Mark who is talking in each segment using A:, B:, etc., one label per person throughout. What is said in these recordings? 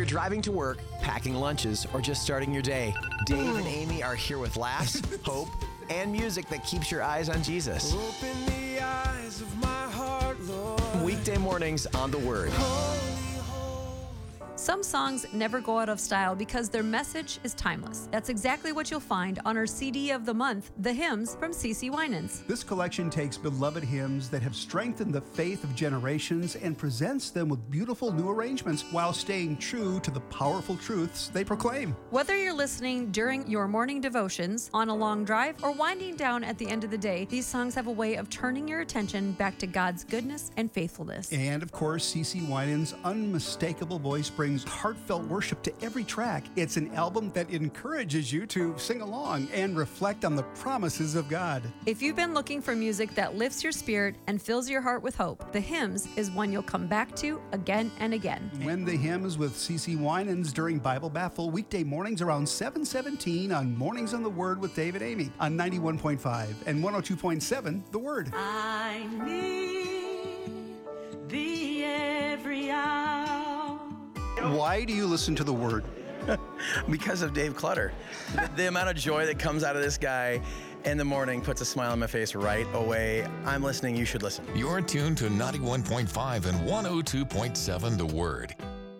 A: driving to work, packing lunches, or just starting your day, Dave and Amy are here with laughs, hope, and music that keeps your eyes on Jesus.
B: Open the eyes of my heart, Lord.
A: Weekday mornings on The Word.
C: Some songs never go out of style because their message is timeless. That's exactly what you'll find on our CD of the month, The Hymns from CeCe Winans.
D: This collection takes beloved hymns that have strengthened the faith of generations and presents them with beautiful new arrangements while staying true to the powerful truths they proclaim.
C: Whether you're listening during your morning devotions, on a long drive, or winding down at the end of the day, these songs have a way of turning your attention back to God's goodness and faithfulness.
D: And of course, CeCe Winans' unmistakable voice brings heartfelt worship to every track. It's an album that encourages you to sing along and reflect on the promises of God.
C: If you've been looking for music that lifts your spirit and fills your heart with hope, The Hymns is one you'll come back to again and again.
D: When The Hymns with CeCe Winans during Bible Baffle, weekday mornings around 7:17 on Mornings on the Word with Dave and Amy on 91.5 and 102.7 The Word.
E: I need thee every hour.
D: Why do you listen to The Word?
A: Because of Dave Clutter. The amount of joy that comes out of this guy in the morning puts a smile on my face right away. I'm listening. You should listen.
F: You're tuned to 91.5 and 102.7 The Word.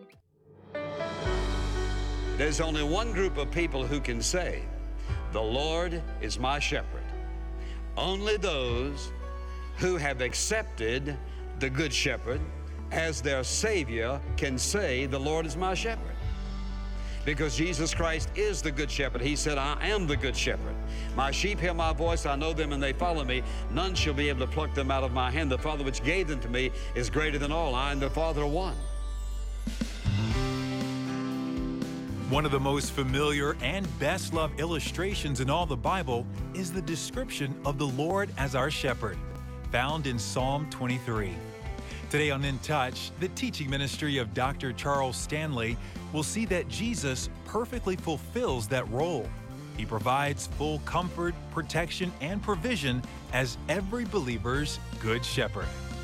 G: There's only one group of people who can say, "The Lord is my shepherd." Only those who have accepted the Good Shepherd as their Savior can say, "The Lord is my shepherd." Because Jesus Christ is the Good Shepherd. He said, "I am the Good Shepherd. My sheep hear my voice, I know them, and they follow me. None shall be able to pluck them out of my hand. The Father which gave them to me is greater than all. I and the Father are one."
H: One of the most familiar and best loved illustrations in all the Bible is the description of the Lord as our shepherd, found in Psalm 23. Today on In Touch, the teaching ministry of Dr. Charles Stanley will see that Jesus perfectly fulfills that role. He provides full comfort, protection, and provision as every believer's good shepherd.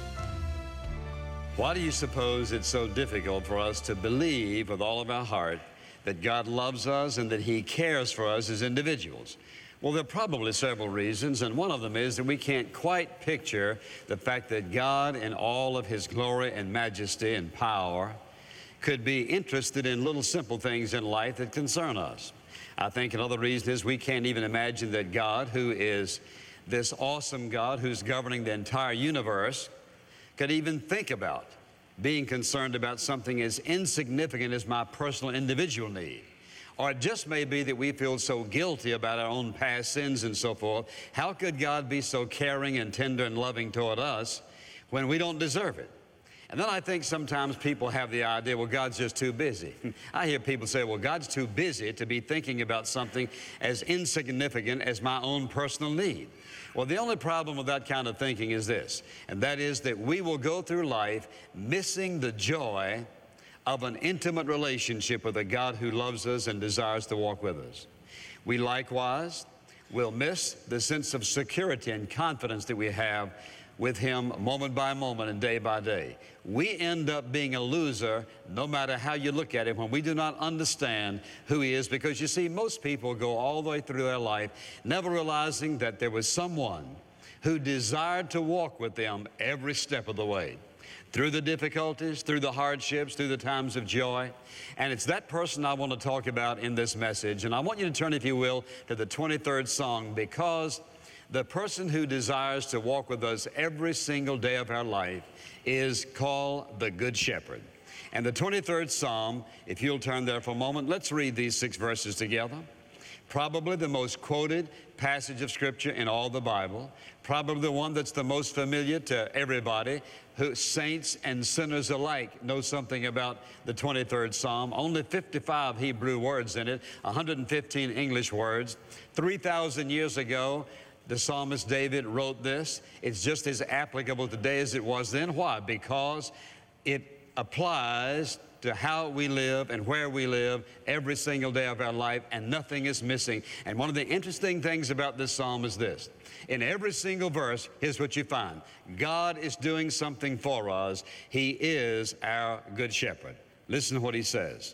G: Why do you suppose it's so difficult for us to believe with all of our heart that God loves us and that He cares for us as individuals? Well, there are probably several reasons, and one of them is that we can't quite picture the fact that God, in all of His glory and majesty and power, could be interested in little simple things in life that concern us. I think another reason is we can't even imagine that God, who is this awesome God who's governing the entire universe, could even think about being concerned about something as insignificant as my personal individual need. Or it just may be that we feel so guilty about our own past sins and so forth. How could God be so caring and tender and loving toward us when we don't deserve it? And then I think sometimes people have the idea, well, God's just too busy. I hear people say, well, God's too busy to be thinking about something as insignificant as my own personal need. Well, the only problem with that kind of thinking is this, and that is that we will go through life missing the joy of an intimate relationship with a God who loves us and desires to walk with us. We likewise will miss the sense of security and confidence that we have with Him moment by moment and day by day. We end up being a loser no matter how you look at it when we do not understand who He is, because you see, most people go all the way through their life never realizing that there was someone who desired to walk with them every step of the way, through the difficulties, through the hardships, through the times of joy. And it's that person I want to talk about in this message. And I want you to turn, if you will, to the 23rd song, because the person who desires to walk with us every single day of our life is called the Good Shepherd. And the 23rd Psalm, if you'll turn there for a moment, let's read these 6 verses together. Probably the most quoted passage of Scripture in all the Bible, probably the one that's the most familiar to everybody, who saints and sinners alike know something about the 23rd Psalm. Only 55 Hebrew words in it, 115 English words. 3,000 years ago, the psalmist David wrote this. It's just as applicable today as it was then. Why? Because it applies to how we live and where we live every single day of our life, and nothing is missing. And one of the interesting things about this psalm is this. In every single verse, here's what you find. God is doing something for us. He is our good shepherd. Listen to what he says.